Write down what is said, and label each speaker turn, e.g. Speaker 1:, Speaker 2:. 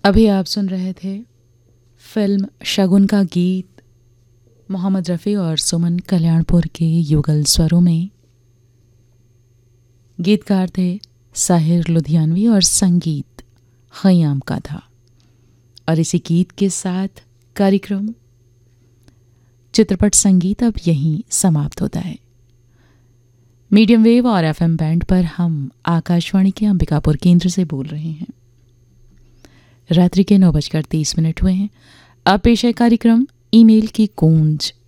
Speaker 1: अभी आप सुन रहे थे फिल्म शगुन का गीत मोहम्मद रफ़ी और सुमन कल्याणपुर के युगल स्वरों में। गीतकार थे साहिर लुधियानवी और संगीत खयाम का था। और इसी गीत के साथ कार्यक्रम चित्रपट संगीत अब यहीं समाप्त होता है। मीडियम वेव और एफएम बैंड पर हम आकाशवाणी के अंबिकापुर केंद्र से बोल रहे हैं। रात्रि के 9:30 हुए हैं। अब पेश है कार्यक्रम ईमेल की गूंज।